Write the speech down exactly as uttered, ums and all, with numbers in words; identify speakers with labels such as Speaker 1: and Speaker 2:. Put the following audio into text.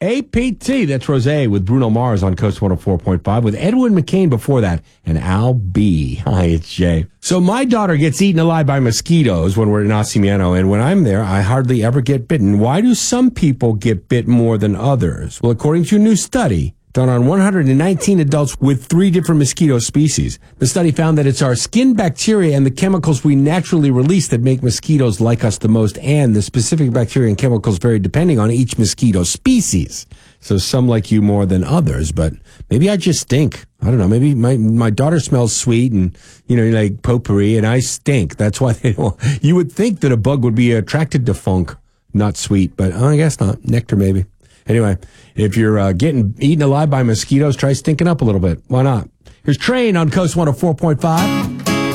Speaker 1: A P T, that's Rosé with Bruno Mars on Coast one oh four point five with Edwin McCain before that and Al B. Hi, it's Jay. So my daughter gets eaten alive by mosquitoes when we're in Nacimiento, and when I'm there, I hardly ever get bitten. Why do some people get bit more than others? Well, according to a new study done on one hundred nineteen adults with three different mosquito species. The study found that it's our skin bacteria and the chemicals we naturally release that make mosquitoes like us the most, and the specific bacteria and chemicals vary depending on each mosquito species. So some like you more than others, but maybe I just stink. I don't know. Maybe my my daughter smells sweet and, you know, like potpourri, and I stink. That's why they don't. You would think that a bug would be attracted to funk, not sweet, but oh, I guess not. Nectar, maybe. Anyway, if you're uh, getting eaten alive by mosquitoes, try stinking up a little bit. Why not? Here's Train on Coast one oh four point five.